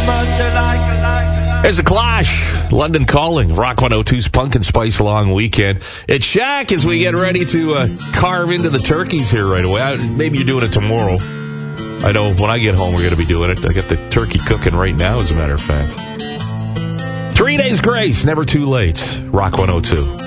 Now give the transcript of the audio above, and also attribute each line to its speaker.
Speaker 1: There's a Clash, London Calling, Rock 102's Pumpkin Spice Long Weekend. It's Shaq as we get ready to carve into the turkeys here right away. Maybe you're doing it tomorrow. I know when I get home we're going to be doing it. I got the turkey cooking right now, as a matter of fact. 3 days grace, never too late. Rock 102.